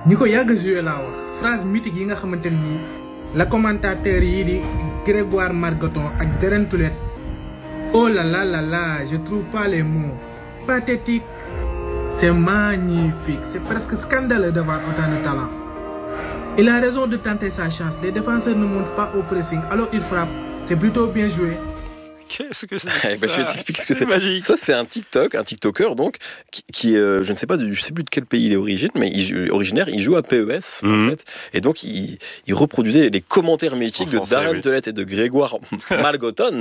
ñi ko yàgg joué laa wax phrase mythique yi nga xamante ni la commentateur yi di Grégoire Margoton ak Deren Toulet. Oh là là là là, je trouve pas les mots. Pathétique. C'est magnifique, c'est presque scandaleux d'avoir autant de talent. Il a raison de tenter sa chance. Les défenseurs ne montent pas au pressing, alors il frappe. C'est plutôt bien joué. Qu'est-ce que c'est Je vais t'expliquer ce que c'est. Magique. Ça, c'est un TikToker donc qui je ne sais pas, je sais plus de quel pays il est originaire. Il joue à PES en fait, et donc il reproduisait les commentaires mythiques de Deren Toulet et de Grégoire Margoton.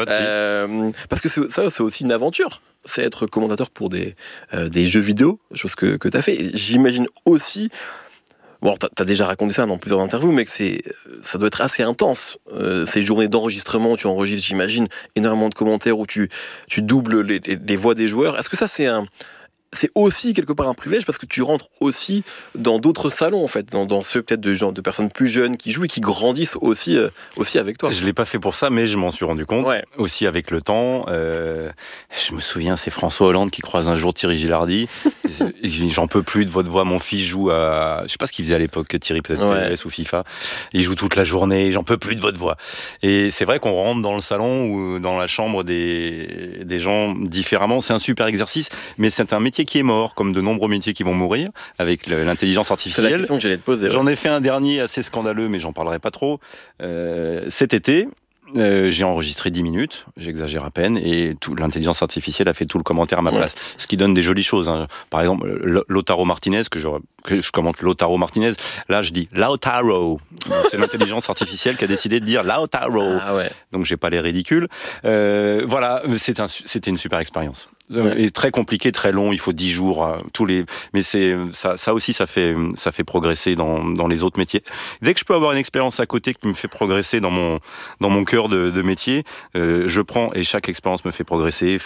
Parce que c'est aussi une aventure. C'est être commentateur pour des jeux vidéo, chose que tu as fait. Et j'imagine aussi. Bon, t'as déjà raconté ça dans plusieurs interviews, mais que ça doit être assez intense. Ces journées d'enregistrement où tu enregistres, j'imagine, énormément de commentaires où tu doubles les voix des joueurs. Est-ce que ça, c'est aussi quelque part un privilège parce que tu rentres aussi dans d'autres salons en fait, dans ceux peut-être de personnes plus jeunes qui jouent et qui grandissent aussi avec toi. Je l'ai pas fait pour ça, mais je m'en suis rendu compte aussi avec le temps. Je me souviens, c'est François Hollande qui croise un jour Thierry Gilardi. J'en peux plus de votre voix. Mon fils joue à, je sais pas ce qu'il faisait à l'époque, Thierry peut-être PES ou FIFA. Il joue toute la journée. J'en peux plus de votre voix. Et c'est vrai qu'on rentre dans le salon ou dans la chambre des gens différemment. C'est un super exercice, mais c'est un métier qui est mort, comme de nombreux métiers qui vont mourir avec l'intelligence artificielle. C'est la question que j'allais te poser. J'en ai fait un dernier assez scandaleux, mais j'en parlerai pas trop. Cet été, j'ai enregistré 10 minutes, j'exagère à peine, et l'intelligence artificielle a fait tout le commentaire à ma place. Ce qui donne des jolies choses. Hein. Par exemple, Lautaro Martinez, que je commente Lautaro Martinez, là je dis Lautaro. C'est l'intelligence artificielle qui a décidé de dire Lautaro. Ah ouais. Donc j'ai pas l'air ridicule. Voilà, c'était une super expérience. Et très compliqué, très long, il faut 10 jours, mais ça aussi, ça fait progresser dans les autres métiers. Dès que je peux avoir une expérience à côté qui me fait progresser dans mon cœur de métier, je prends, et chaque expérience me fait progresser,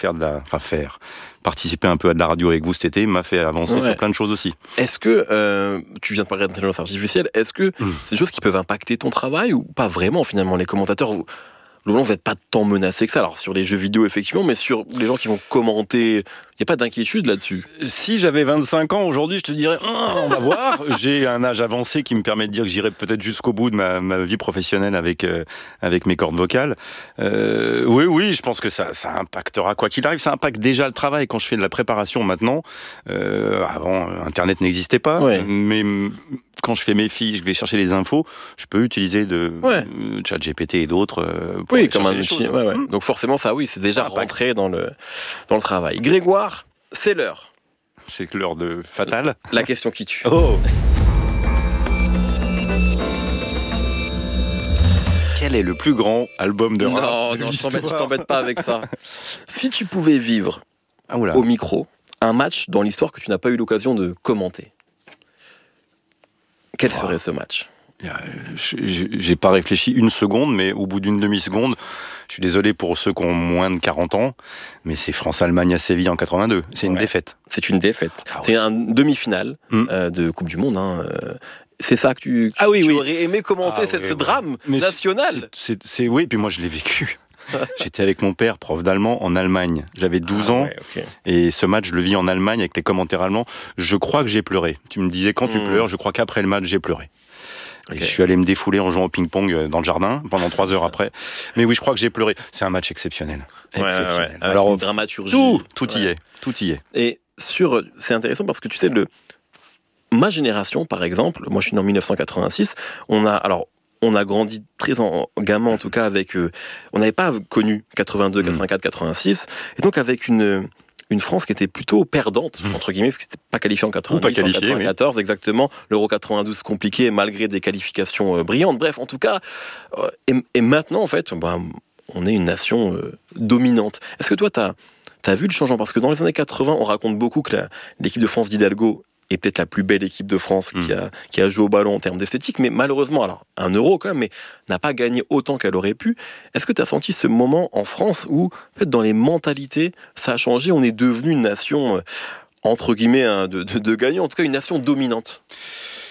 participer un peu à de la radio avec vous cet été m'a fait avancer sur plein de choses aussi. Est-ce que, tu viens de parler d'intelligence artificielle, est-ce que c'est des choses qui peuvent impacter ton travail ou pas vraiment finalement? Les commentateurs, vous n'êtes pas tant menacé que ça. Alors sur les jeux vidéo effectivement, mais sur les gens qui vont commenter, il n'y a pas d'inquiétude là-dessus? Si j'avais 25 ans aujourd'hui, je te dirais on va voir. J'ai un âge avancé qui me permet de dire que j'irai peut-être jusqu'au bout de ma vie professionnelle avec mes cordes vocales. Oui, je pense que ça impactera quoi qu'il arrive. Ça impacte déjà le travail. Quand je fais de la préparation maintenant, avant Internet n'existait pas, mais quand je fais mes fiches, je vais chercher les infos, je peux utiliser ChatGPT et d'autres pour comme un outil. Donc forcément, ça, c'est déjà rentré dans le travail. Grégoire, c'est l'heure. C'est l'heure de Fatal. La question qui tue. Oh. Quel est le plus grand album de rap? Non, je t'embête pas avec ça. Si tu pouvais vivre au micro un match dans l'histoire que tu n'as pas eu l'occasion de commenter, quel serait ce match? J'ai pas réfléchi une seconde, mais au bout d'une demi-seconde, je suis désolé pour ceux qui ont moins de 40 ans, mais c'est France-Allemagne à Séville en 82. C'est une défaite. C'est une défaite. C'est une demi-finale de Coupe du Monde. C'est ça que tu aurais aimé commenter, ce drame national. Oui, puis moi je l'ai vécu. J'étais avec mon père, prof d'allemand, en Allemagne. J'avais 12 ans, et ce match, je le vis en Allemagne avec les commentaires allemands. Je crois que j'ai pleuré. Tu me disais quand tu pleures, je crois qu'après le match, j'ai pleuré. Et je suis allé me défouler en jouant au ping-pong dans le jardin, pendant 3 heures après. Mais oui, je crois que j'ai pleuré. C'est un match exceptionnel. Alors, une dramaturgie. Tout y est. Et c'est intéressant parce que tu sais, ma génération, par exemple, moi je suis né en 1986, on a grandi très gamin en tout cas avec... on n'avait pas connu 82, 84, 86, et donc avec une France qui était plutôt perdante, entre guillemets, parce que c'était pas qualifié en 90, en 94, exactement. L'Euro 92 compliqué, malgré des qualifications brillantes. Bref, en tout cas, et maintenant, en fait, on est une nation dominante. Est-ce que toi, t'as vu le changement? Parce que dans les années 80, on raconte beaucoup que l'équipe de France d'Hidalgo est peut-être la plus belle équipe de France qui a joué au ballon en termes d'esthétique, mais malheureusement, alors un euro quand même, mais n'a pas gagné autant qu'elle aurait pu. Est-ce que tu as senti ce moment en France où, peut-être dans les mentalités, ça a changé, on est devenu une nation, entre guillemets, de gagnants, en tout cas une nation dominante?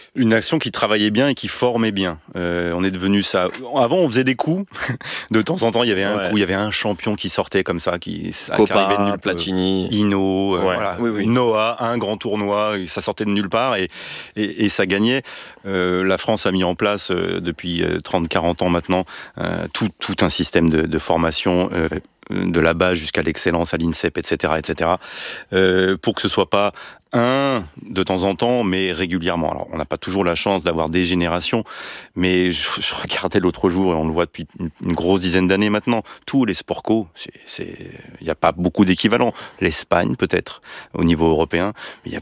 Une action qui travaillait bien et qui formait bien. On est devenu ça. Avant, on faisait des coups. De temps en temps, il y avait un coup, il y avait un champion qui sortait comme ça, qui arrivait de nulle part. Platini, Hino, voilà. Noah, un grand tournoi, ça sortait de nulle part et ça gagnait. La France a mis en place depuis 30-40 ans maintenant tout un système de formation de la base jusqu'à l'excellence à l'INSEP, etc., pour que ce soit pas de temps en temps, mais régulièrement. Alors, on n'a pas toujours la chance d'avoir des générations, mais je regardais l'autre jour, et on le voit depuis une grosse dizaine d'années maintenant, tous les sports co, il n'y a pas beaucoup d'équivalents. L'Espagne, peut-être, au niveau européen, mais il y a